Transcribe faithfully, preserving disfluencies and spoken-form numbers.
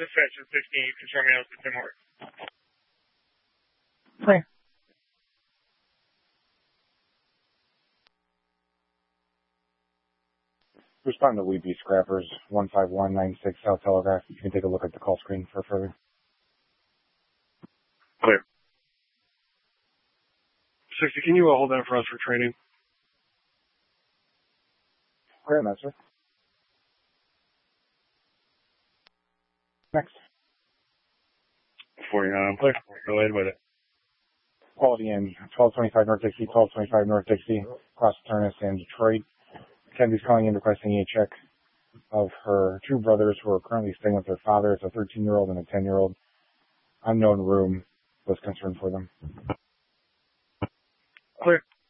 Dispatch at sixteen, confirming out to Tim Horton. Hi. Respond to Weeby Scrappers, one five one nine six South Telegraph. You can take a look at the call screen for further. Clear. sixty, can you uh, hold that for us for training? Great, Master. Next. forty-nine, I'm clear. Go ahead with it. Quality in twelve twenty-five North Dixie, twelve twenty-five North Dixie, across Turnus in Detroit. Kennedy's calling in requesting a check of her two brothers who are currently staying with their father. It's a thirteen-year-old and a ten-year-old. Unknown room was concerned for them. Clear.